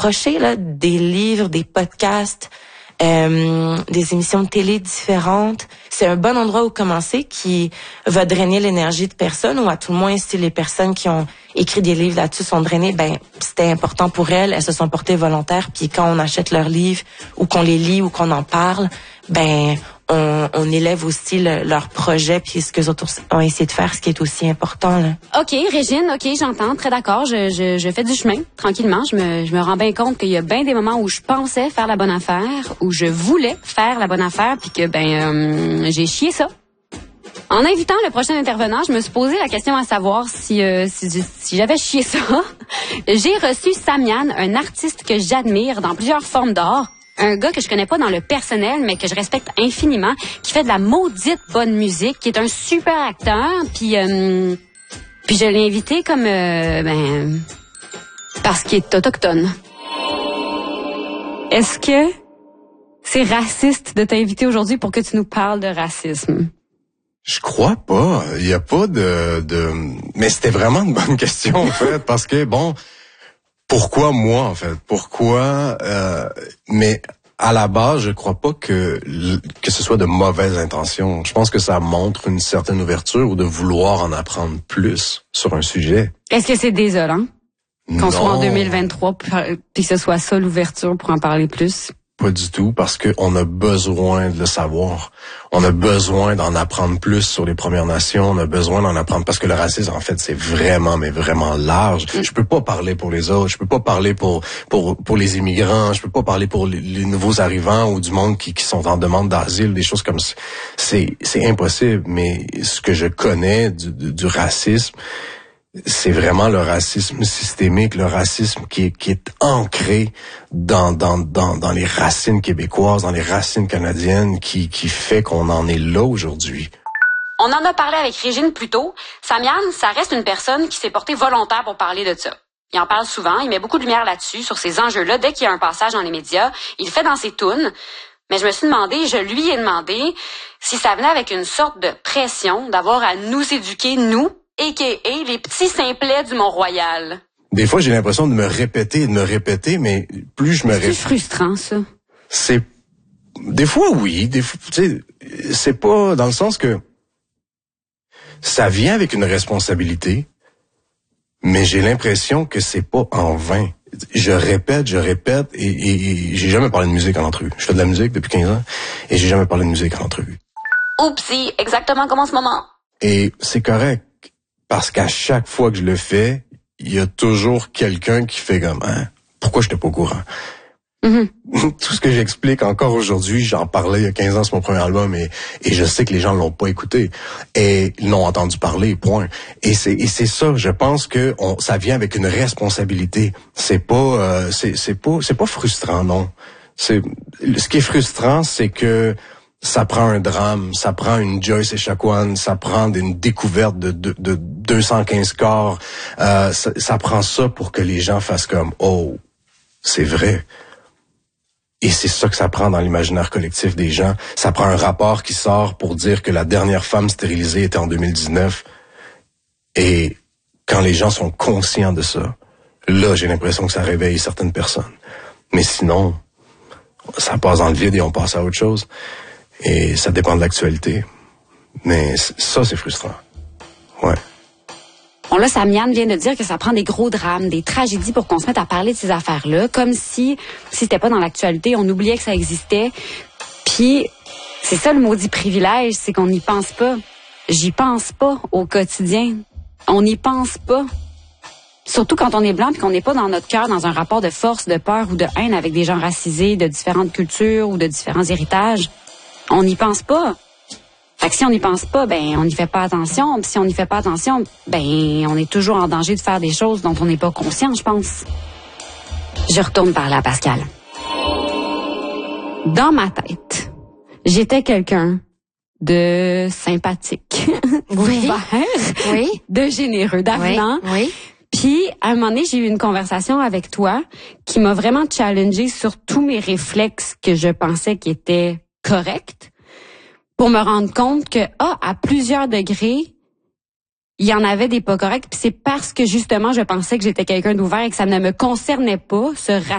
approcher là des livres, des podcasts, des émissions de télé différentes. C'est un bon endroit où commencer qui va drainer l'énergie de personnes, ou à tout le moins, si les personnes qui ont écrit des livres là-dessus sont drainées, ben c'était important pour elles se sont portées volontaires, puis quand on achète leurs livres ou qu'on les lit ou qu'on en parle, ben on élève aussi leur projet puis ce que les autres ont essayé de faire, ce qui est aussi important là. OK, Régine, OK, j'entends, très d'accord. Je fais du chemin tranquillement. Je me rends bien compte qu'il y a bien des moments où je pensais faire la bonne affaire, où je voulais faire la bonne affaire, puis que j'ai chié ça. En invitant le prochain intervenant, je me suis posé la question à savoir si j'avais chié ça. J'ai reçu Samian, un artiste que j'admire dans plusieurs formes d'art. Un gars que je connais pas dans le personnel, mais que je respecte infiniment, qui fait de la maudite bonne musique, qui est un super acteur, puis je l'ai invité comme parce qu'il est autochtone. Est-ce que c'est raciste de t'inviter aujourd'hui pour que tu nous parles de racisme? Je crois pas. Il y a pas mais c'était vraiment une bonne question en fait, parce que bon. Pourquoi moi, en fait? Pourquoi? Mais à la base, je crois pas que ce soit de mauvaises intentions. Je pense que ça montre une certaine ouverture ou de vouloir en apprendre plus sur un sujet. Est-ce que c'est désolant qu'on soit en 2023 puis que ce soit ça l'ouverture pour en parler plus? Pas du tout, parce que on a besoin de le savoir. On a besoin d'en apprendre plus sur les Premières Nations. On a besoin d'en apprendre parce que le racisme, en fait, c'est vraiment, mais vraiment large. Je peux pas parler pour les autres. Je peux pas parler pour les immigrants. Je peux pas parler pour les nouveaux arrivants ou du monde qui sont en demande d'asile, des choses comme ça. C'est impossible. Mais ce que je connais du racisme, c'est vraiment le racisme systémique, le racisme qui est ancré dans les racines québécoises, dans les racines canadiennes, qui fait qu'on en est là aujourd'hui. On en a parlé avec Régine plus tôt. Samian, ça reste une personne qui s'est portée volontaire pour parler de ça. Il en parle souvent, il met beaucoup de lumière là-dessus, sur ces enjeux-là. Dès qu'il y a un passage dans les médias, il le fait dans ses tunes. Mais je me suis demandé, je lui ai demandé si ça venait avec une sorte de pression d'avoir à nous éduquer, nous, a.k.a. les petits simplets du Mont-Royal. Des fois, j'ai l'impression de me répéter, mais plus je me répète... C'est frustrant, ça. C'est... Des fois, oui. Des fois, tu sais, c'est pas dans le sens que ça vient avec une responsabilité, mais j'ai l'impression que c'est pas en vain. Je répète, et j'ai jamais parlé de musique en entrevue. Je fais de la musique depuis 15 ans, et j'ai jamais parlé de musique en entrevue. Oupsie, exactement comme en ce moment. Et c'est correct. Parce qu'à chaque fois que je le fais, il y a toujours quelqu'un qui fait comme pourquoi j'étais pas au courant? Mm-hmm. Tout ce que j'explique encore aujourd'hui, j'en parlais il y a 15 ans sur mon premier album et je sais que les gens l'ont pas écouté et l'ont entendu parler, point. Et c'est ça, je pense que ça vient avec une responsabilité. C'est pas frustrant, non. Ce qui est frustrant, c'est que ça prend un drame, ça prend une Joyce Echaquan, ça prend une découverte de 215 corps. Ça prend ça pour que les gens fassent comme oh, c'est vrai. Et c'est ça que ça prend dans l'imaginaire collectif des gens. Ça prend un rapport qui sort pour dire que la dernière femme stérilisée était en 2019. Et quand les gens sont conscients de ça, là, j'ai l'impression que ça réveille certaines personnes. Mais sinon, ça passe dans le vide et on passe à autre chose. Et ça dépend de l'actualité. Mais ça, c'est frustrant. Ouais. Bon, là, Samian vient de dire que ça prend des gros drames, des tragédies pour qu'on se mette à parler de ces affaires-là, comme si c'était pas dans l'actualité, on oubliait que ça existait. Puis, c'est ça le maudit privilège, c'est qu'on n'y pense pas. J'y pense pas au quotidien. On n'y pense pas. Surtout quand on est blanc puis qu'on n'est pas dans notre cœur dans un rapport de force, de peur ou de haine avec des gens racisés de différentes cultures ou de différents héritages. On n'y pense pas. Fait que si on n'y pense pas, on n'y fait pas attention. Puis si on n'y fait pas attention, on est toujours en danger de faire des choses dont on n'est pas conscient, je pense. Je retourne parler à Pascal. Dans ma tête, j'étais quelqu'un de sympathique, d'ouvert, de généreux, d'avenant. Oui. Puis, à un moment donné, j'ai eu une conversation avec toi qui m'a vraiment challengée sur tous mes réflexes que je pensais qui étaient corrects pour me rendre compte que, à plusieurs degrés, il y en avait des pas corrects. Puis c'est parce que, justement, je pensais que j'étais quelqu'un d'ouvert et que ça ne me concernait pas, ce